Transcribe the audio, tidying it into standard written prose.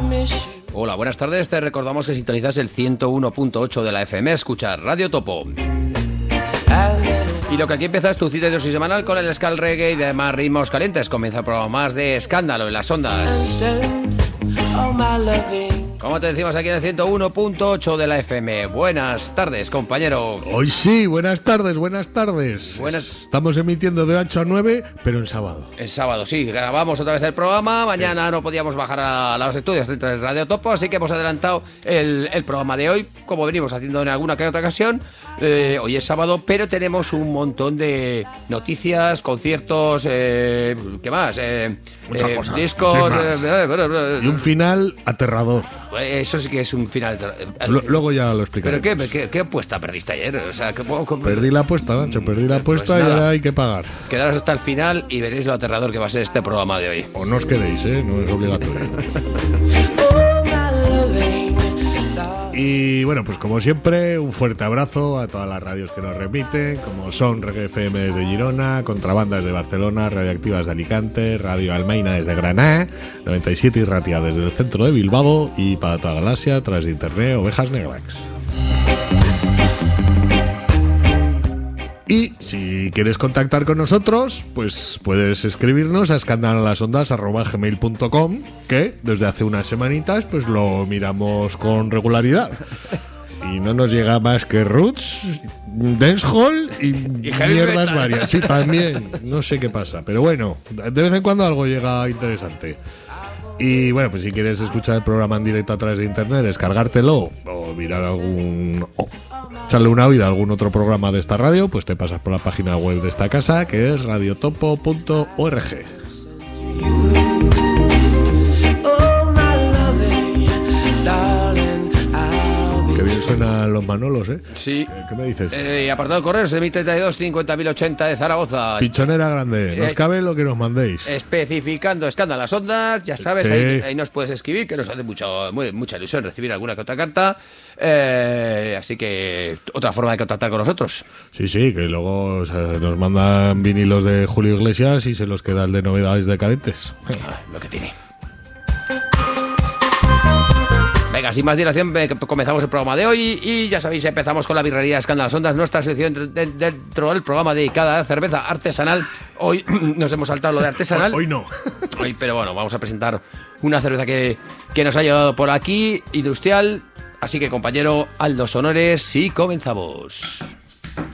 Hola, buenas tardes. Te recordamos que sintonizas el 101.8 de la FM, escuchar Radio Topo. Y lo que aquí empieza es tu cita de dosis semanal con el ska, el reggae y demás ritmos calientes. Comienza el programa más de escándalo en las ondas. Como te decimos aquí en el 101.8 de la FM. Buenas tardes, compañero. Hoy sí, buenas tardes. Estamos emitiendo de 8 a 9, pero en sábado. El sábado, sí, grabamos otra vez el programa. Mañana no podíamos bajar a los estudios de Radio Topo, así que hemos adelantado el programa de hoy, como venimos haciendo en alguna que otra ocasión. Hoy es sábado, pero tenemos un montón de noticias, conciertos, ¿qué más? Muchas cosas. Discos, y un final aterrador. Eso sí que es un final. Luego ya lo explicaré. ¿Pero qué apuesta perdiste ayer? O sea, perdí la apuesta, Nacho, y ahora hay que pagar. Quedaros hasta el final y veréis lo aterrador que va a ser este programa de hoy. O no os quedéis, no es obligatorio. Y bueno, pues como siempre, un fuerte abrazo a todas las radios que nos remiten, como son Reggae FM desde Girona, Contrabandas de Barcelona, Radioactivas de Alicante, Radio Almaina desde Granada, 97 y Ratia desde el centro de Bilbao y para toda Galaxia, a través de internet, Ovejas Negras. Y si quieres contactar con nosotros, pues puedes escribirnos a escandalolasondas@gmail.com, que desde hace unas semanitas pues lo miramos con regularidad. Y no nos llega más que roots, dancehall y mierdas varias. Sí, también, no sé qué pasa, pero bueno, de vez en cuando algo llega interesante. Y bueno, pues si quieres escuchar el programa en directo a través de internet, descargártelo o mirar echarle una oída a algún otro programa de esta radio, pues te pasas por la página web de esta casa, que es radiotopo.org. Qué bien suenan los Manolos, ¿eh? Sí. ¿Qué me dices? Apartado de correos de 1032 50.080 de Zaragoza. Pichonera grande, nos cabe lo que nos mandéis. Especificando escándalo las ondas, ya sabes, sí. ahí nos puedes escribir, que nos hace mucha ilusión recibir alguna que otra carta. Así que otra forma de contactar con nosotros. Sí, que luego nos mandan vinilos de Julio Iglesias y se los queda el de novedades decadentes. Lo que tiene. Venga, sin más dilación, comenzamos el programa de hoy y ya sabéis, empezamos con la birrería Escándalo las Ondas, nuestra sección dentro del programa dedicada a la cerveza artesanal. Hoy nos hemos saltado lo de artesanal. Hoy no. Pero bueno, vamos a presentar una cerveza que nos ha llegado por aquí, industrial. Así que, compañero, a los honores y comenzamos.